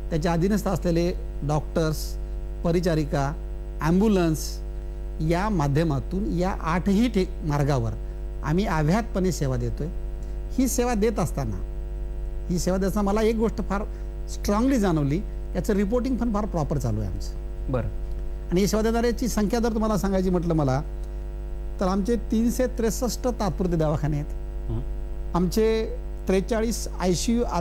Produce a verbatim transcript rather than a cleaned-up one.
त्याच्या अधीनस्थ असलेले डॉक्टर्स, परिचारिका, ॲम्ब्युलन्स या माध्यमातून या आठही ठे मार्गावर आम्ही अव्याहतपणे सेवा देतो आहे. ही सेवा देत असताना ही सेवा देताना मला एक गोष्ट फार स्ट्रॉंगली जाणवली, याचं रिपोर्टिंग पण फार प्रॉपर चालू आहे आमचं. बरं. आणि ही सेवा देणाऱ्याची संख्या जर तुम्हाला सांगायची म्हटलं मला तर आमचे तीनशे त्रेसष्ट तात्पुरते दवाखाने आहेत. आमचे त्रेचाळीस आय सी यू